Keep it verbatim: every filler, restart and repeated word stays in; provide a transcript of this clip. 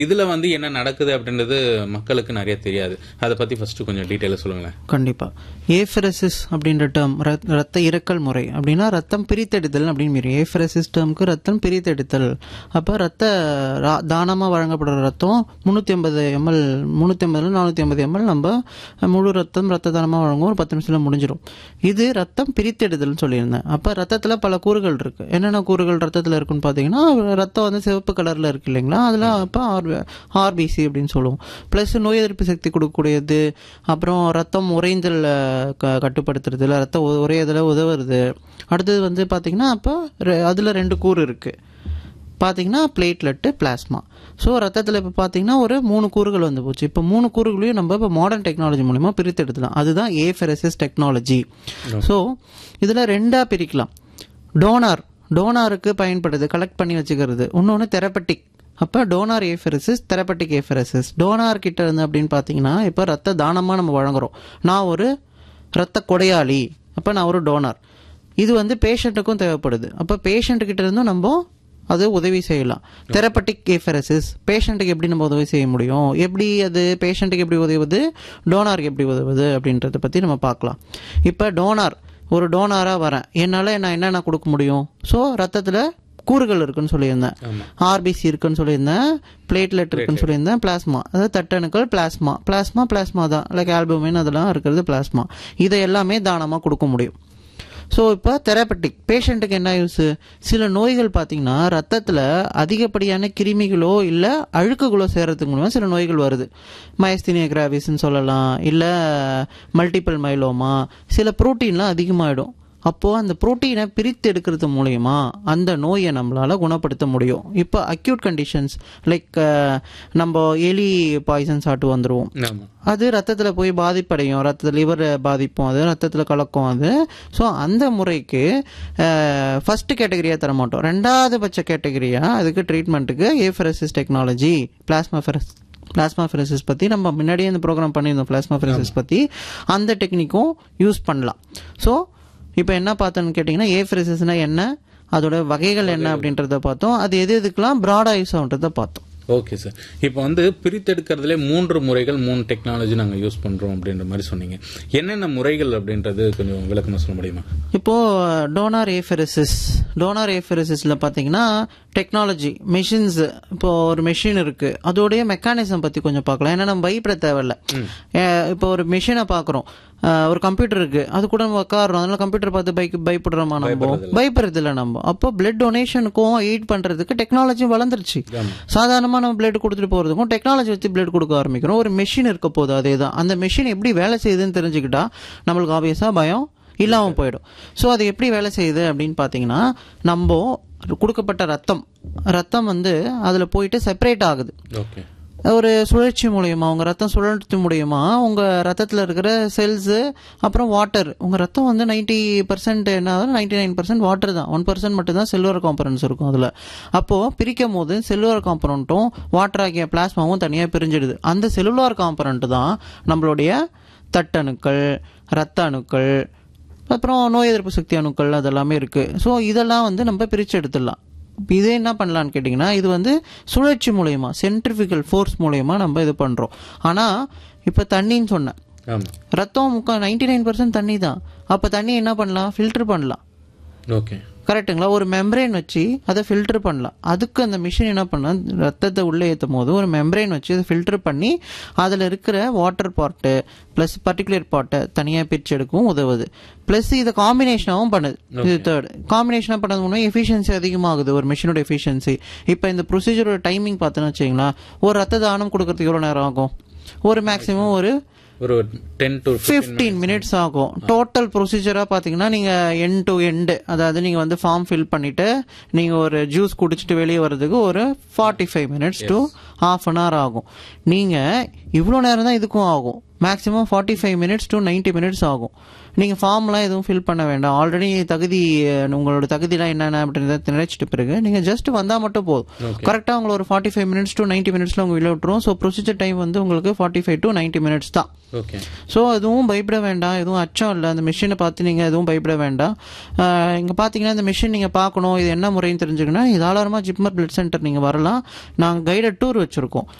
இதுல வந்து என்ன நடக்குது அப்படின்றது மக்களுக்கு நிறைய தெரியாது. அதை பத்தி ஃபர்ஸ்ட் கொஞ்சம் டீடைலா சொல்லுங்களேன். கண்டிப்பா. ஏஃபரசிஸ் அப்படின்ற டேர்ம் ரத்த இறக்கல் முறை அப்படின்னா ரத்தம் பிரித்தெடுத்தல் அப்படின்னு மீறி ஏஃபரசிஸ் டேர்முக்கு ரத்தம் பிரித்தெடுத்தல். அப்ப ரத்த தானமா வழங்கப்படுற ரத்தம் முன்னூத்தி ஐம்பது எம்எல் முன்னூத்தி ஐம்பதுல நானூத்தி ஐம்பது எம்எல் நம்ம முழு ரத்தம் ரத்த தானமா வழங்கும் ஒரு பத்து நிமிஷத்துல முடிஞ்சிடும். இது ரத்தம் பிரித்தெடுதல் சொல்லியிருந்தேன். அப்ப ரத்தத்துல பல கூறுகள் இருக்கு. என்னென்ன கூறுகள் ரத்தத்துல இருக்குன்னு பாத்தீங்கன்னா ரத்தம் வந்து சிவப்பு கலர்ல இருக்கு இல்லைங்களா, அதுல அப்ப ஆர்பிசி அப்படின்னு சொல்லுவோம். பிளஸ் நோய் எதிர்ப்பு சக்தி கொடுக்கக்கூடியது, அப்புறம் ரத்தம் உறைந்தல் கட்டுப்படுத்துறது, ரத்தம் உறையதில் உதவுறது. அடுத்தது வந்து பார்த்தீங்கன்னா அப்போ அதில் ரெண்டு கூறு இருக்குது பார்த்தீங்கன்னா பிளேட்லெட்டு பிளாஸ்மா. ஸோ ரத்தத்தில் இப்போ பார்த்தீங்கன்னா ஒரு மூணு கூறுகள் வந்து போச்சு. இப்போ மூணு கூறுகளையும் நம்ம இப்போ மாடர்ன் டெக்னாலஜி மூலிமா பிரித்து எடுத்துலாம். அதுதான் ஏஃபெரசிஸ் டெக்னாலஜி. ஸோ இதில் ரெண்டாக பிரிக்கலாம். டோனார் டோனாருக்கு பயன்படுது, கலெக்ட் பண்ணி வச்சுக்கிறது. இன்னொன்று தெரப்பட்டிக். அப்போ donor apheresis, therapeutic apheresis. Donor கிட்ட இருந்து அப்படின்னு பார்த்தீங்கன்னா இப்போ ரத்த தானமாக நம்ம வழங்குறோம். நான் ஒரு ரத்த கொடையாளி, அப்போ நான் ஒரு டோனார். இது வந்து பேஷண்ட்டுக்கும் தேவைப்படுது. அப்போ பேஷண்ட் கிட்ட இருந்தும் நம்ம அது உதவி செய்யலாம். தெரப்பட்டிக் ஏஃபெரசிஸ் பேஷண்ட்டுக்கு எப்படி நம்ம உதவி செய்ய முடியும், எப்படி அது பேஷண்ட்டுக்கு எப்படி உதவுது, டோனாருக்கு எப்படி உதவுது அப்படின்றத பற்றி நம்ம பார்க்கலாம். இப்போ டோனார் ஒரு டோனாராக வரேன், என்னால் நான் என்னென்ன கொடுக்க முடியும்? ஸோ ரத்தத்தில் கூறுகள் இருக்குன்னு சொல்லியிருந்தேன், ஆர்பிசி இருக்குன்னு சொல்லியிருந்தேன், பிளேட்லெட் இருக்குன்னு சொல்லியிருந்தேன், பிளாஸ்மா அதாவது தட்டணுக்கள், பிளாஸ்மா பிளாஸ்மா பிளாஸ்மா தான் லைக் ஆல்புமின் அதெல்லாம் இருக்கிறது பிளாஸ்மா. இதை எல்லாமே தானமாக கொடுக்க முடியும். ஸோ இப்போ தெரப்பட்டிக் பேஷண்ட்டுக்கு என்ன யூஸு? சில நோய்கள் பார்த்தீங்கன்னா ரத்தத்தில் அதிகப்படியான கிருமிகளோ இல்லை அழுக்குகளோ சேர்றதுக்கு மூலமாக சில நோய்கள் வருது. மயஸ்தீனியா கிராவிஸ்ன்னு சொல்லலாம், இல்லை மல்டிபிள் மைலோமா, சில புரோட்டீன்லாம் அதிகமாகிடும். அப்போது அந்த புரோட்டீனை பிரித்து எடுக்கிறது மூலயமா அந்த நோயை நம்மளால் குணப்படுத்த முடியும். இப்போ அக்யூட் கண்டிஷன்ஸ் லைக் நம்ம எலி பாய்சன் சாப்பிட்டு வந்துடுவோம், அது ரத்தத்தில் போய் பாதிப்படையும், ரத்தத்தில் லிவர் பாதிப்போம், அது ரத்தத்தில் கலக்கும் அது. ஸோ அந்த முறைக்கு ஃபஸ்ட்டு கேட்டகரியாக தர மாட்டோம். ரெண்டாவது பட்ச கேட்டகரியாக அதுக்கு ட்ரீட்மெண்ட்டுக்கு apheresis technology, plasma ferrous plasma ஃபெரசிஸ் பற்றி நம்ம முன்னாடியே இந்த ப்ரோக்ராம் பண்ணியிருந்தோம். பிளாஸ்மா ஃபெரசிஸ் பற்றி அந்த டெக்னிக்கும் யூஸ் பண்ணலாம். ஸோ இப்போ என்ன பார்த்தோன்னு கேட்டிங்கன்னா ஏஃபெரசிஸ்னா என்ன, அதோட வகைகள் என்ன அப்படின்றத பார்த்தோம். அது எது எதுக்கெல்லாம் ப்ராடாக யூஸ் ஆகுன்றதை பார்த்தோம். Okay sir. இப்போ வந்து பிரித்தெடுக்கிறதுலே மூன்று முறைகள், மூணு டெக்னாலஜி நாங்கள் யூஸ் பண்ணுறோம் அப்படின்ற மாதிரி சொன்னீங்க. என்னென்ன முறைகள் அப்படின்றது கொஞ்சம் விளக்கமாக சொல்ல முடியுமா? இப்போது டோனார் ஏஃபெரசிஸ் டோனார் ஏஃபெரசிஸில் பார்த்தீங்கன்னா டெக்னாலஜி மெஷின்ஸ், இப்போ ஒரு மெஷின் இருக்குது, அதோடைய மெக்கானிசம் பற்றி கொஞ்சம் பார்க்கலாம். ஏன்னா நம்ம பயப்பட தேவையில்லை. இப்போ ஒரு மெஷினை பார்க்குறோம், ஒரு கம்ப்யூட்டர் இருக்குது, அது கூட நம்ம உட்காரோம், அதனால கம்ப்யூட்டர் பார்த்து பைக் பயப்படுறோமா? நம்ம பயப்படுறது இல்லை. நம்ம அப்போ பிளட் டொனேஷனுக்கும் எய்ட் பண்ணுறதுக்கு டெக்னாலஜி வளர்ந்துருச்சு. சாதாரணமாக நம்ம பிளட் கொடுத்துட்டு போகிறதுக்கும் டெக்னாலஜி வச்சு பிளட் கொடுக்க ஆரம்பிக்கிறோம். ஒரு மெஷின் இருக்க போது அதே தான். அந்த மெஷின் எப்படி வேலை செய்யுதுன்னு தெரிஞ்சுக்கிட்டா நம்மளுக்கு ஆப்வியஸாக பயம் இல்லாமல் போயிடும். ஸோ அது எப்படி வேலை செய்யுது அப்படின்னு பார்த்தீங்கன்னா, நம்ம கொடுக்கப்பட்ட ரத்தம் ரத்தம் வந்து அதில் போயிட்டு செப்பரேட் ஆகுது. ஒரு சுழற்சி மூலயமா, உங்கள் ரத்தம் சுழற்சி மூலயமா உங்கள் ரத்தத்தில் இருக்கிற செல்ஸு அப்புறம் வாட்டர், உங்கள் ரத்தம் வந்து நைன்டி பர்சன்ட் என்ன ஆகுது, நைன்டி நைன் பர்சன்ட் வாட்டர் தான், ஒன் பர்சன்ட் மட்டும் தான் செல்லுலர் காம்பனன்ட்ஸ் இருக்கும் அதில். அப்போது பிரிக்கும் போது செல்லுலர் காம்பனண்ட்டும் வாட்டர் ஆகிய பிளாஸ்மாவும் தனியாக பிரிஞ்சிடுது. அந்த செல்லுலார் காம்பனண்ட் தான் நம்மளுடைய தட்டணுக்கள், ரத்த அணுக்கள், அப்புறம் நோய் எதிர்ப்பு சக்தி அணுக்கள் அதெல்லாமே இருக்குது. ஸோ இதெல்லாம் வந்து நம்ம பிரித்து எடுத்துடலாம். இதே என்ன பண்ணலான்னு கேட்டிங்கன்னா, இது வந்து சுழற்சி மூலயமா சென்ட்ரிஃபிகல் ஃபோர்ஸ் மூலயமா நம்ம இது பண்ணுறோம். ஆனால் இப்போ தண்ணின்னு சொன்னேன், ரத்தம் முக்கா நைன்டி நைன் பர்சன்ட் தண்ணி தான். அப்போ தண்ணி என்ன பண்ணலாம், ஃபில்டர் பண்ணலாம். ஓகே, கரெக்டுங்களா? ஒரு மெம்பரேன் வச்சு அதை ஃபில்டர் பண்ணலாம். அதுக்கு அந்த மிஷின் என்ன பண்ணலாம், ரத்தத்தை உள்ளே ஏற்றும் போது ஒரு மெம்பரேன் வச்சு அதை ஃபில்டர் பண்ணி அதில் இருக்கிற வாட்டர் பார்ட்டு ப்ளஸ் பர்டிகுலர் பார்ட்டை தனியாக பிரித்து எடுக்கவும் உதவுது. ப்ளஸ் இதை காம்பினேஷனாகவும் பண்ணுது. இது தேர்ட் காம்பினேஷனாக பண்ணது மூலமாக எஃபிஷியன்சி அதிகமாகுது, ஒரு மிஷினோட எஃபிஷியன்சி. இப்போ இந்த ப்ரொசீஜரோட டைமிங் பார்த்தோன்னு வச்சிங்களா, ஒரு ரத்த தானம் கொடுக்கறதுக்கு எவ்வளோ நேரம் ஆகும்? ஒரு மேக்ஸிமம் ஒரு ஒரு டென் டு ஃபிஃப்டீன் மினிட்ஸ் ஆகும். டோட்டல் ப்ரொசீஜராக பார்த்தீங்கன்னா நீங்கள் எண்ட் டு எண்டு, அதாவது நீங்கள் வந்து ஃபார்ம் ஃபில் பண்ணிவிட்டு நீங்கள் ஒரு ஜூஸ் குடிச்சிட்டு வெளியே வர்றதுக்கு ஒரு forty five minutes to half an hour ஆகும். நீங்கள் இவ்வளோ நேரம் தான் இதுக்கும் ஆகும். Maximum forty five minutes to ninety minutes ஆகும். நீங்கள் ஃபார்ம்லாம் எதுவும் ஃபில் பண்ண வேண்டாம். ஆல்ரெடி தகுதி உங்களோட தகுதிலாம் என்னென்ன அப்படின்றத நினைச்சிட்டு பிறகு நீங்கள் ஜஸ்ட் வந்தால் மட்டும் போதும். கரெக்டாக உங்களை ஒரு forty five minutes to ninety மினிட்ஸில் உங்கள் வெளியே விட்டுரும். ஸோ ப்ரொசீஜர் டைம் வந்து உங்களுக்கு forty five to ninety minutes தான். ஓகே. ஸோ எதுவும் பயப்பட வேண்டாம், எதுவும் அச்சம் இல்லை. அந்த மிஷினை பார்த்து நீங்கள் எதுவும் பயப்பட வேண்டாம். இங்கே பார்த்தீங்கன்னா இந்த மிஷின் நீங்கள் பார்க்கணும், இது என்ன முறைன்னு தெரிஞ்சுக்கணும், தாராளமாக ஜிப்மர் பிளட் சென்டர் நீங்கள் வரலாம். நாங்கள் கைடட் டூர் வச்சுருக்கோம்.